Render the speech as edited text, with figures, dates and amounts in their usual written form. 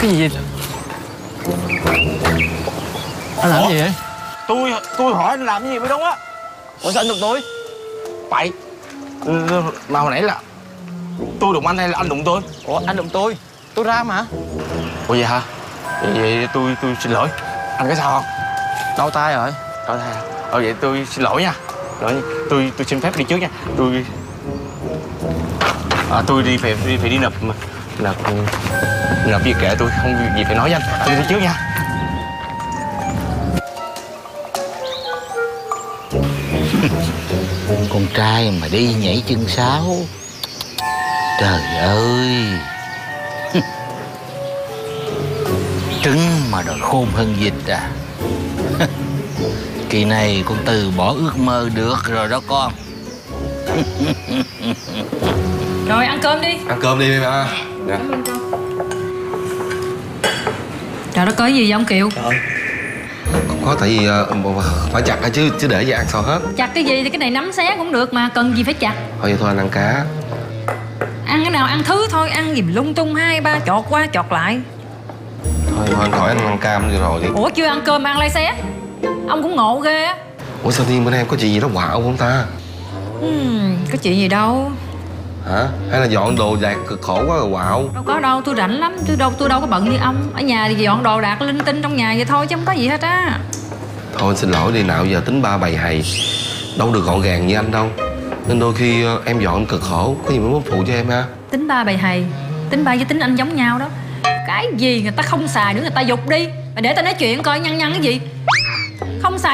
Cái gì vậy? Anh làm gì vậy? Tôi hỏi anh làm cái gì mới đúng á. Ủa sao anh đụng tôi? Bậy. Mà hồi nãy là tôi đụng anh hay là anh đụng tôi? Ủa anh đụng tôi ra mà. Ủa vậy hả? Vậy tôi xin lỗi. Anh có sao không? Đau tay rồi. Vậy tôi xin lỗi nha. Tôi xin phép đi trước nha. Tôi phải đi nộp việc kệ, tôi không việc gì phải nói với anh. Tôi đi trước nha. Con trai mà đi nhảy chân sáo, trời ơi. Trứng mà đòi khôn hơn vịt à. Kỳ này con từ bỏ ước mơ được rồi đó con. Rồi ăn cơm đi. Ăn cơm đi ba. Nè. Trời đất, có gì vậy ông Kiều? Không có, tại vì phải chặt ra chứ để vậy ăn sao hết. Chặt cái gì thì cái này nắm xé cũng được mà, cần gì phải chặt. Thôi vậy thôi anh ăn cá. Ăn cái nào ăn thứ thôi, ăn gì mà lung tung 2-3 chọt qua chọt lại. Thôi anh hỏi anh ăn cam đi rồi đi. Ủa chưa ăn cơm mà ăn lai xé? Ông cũng ngộ ghê á. Ủa sao Thiên bữa nay em có chuyện gì đó quạo không ta? Có chuyện gì đâu. Hả? Hay là dọn đồ đạc cực khổ quá rồi quạo? Đâu có đâu, tôi rảnh lắm, tôi đâu có bận như ông. Ở nhà thì dọn đồ đạc linh tinh trong nhà vậy thôi chứ không có gì hết á. Thôi anh xin lỗi đi, nào giờ tính ba bày hầy đâu được gọn gàng như anh đâu. Nên đôi khi em dọn cực khổ, có gì mới phụ cho em ha. Tính ba bày hầy, tính ba với tính anh giống nhau đó. Cái gì người ta không xài nữa người ta giục đi. Mà để ta nói chuyện coi nhăn nhăn cái gì. Không xài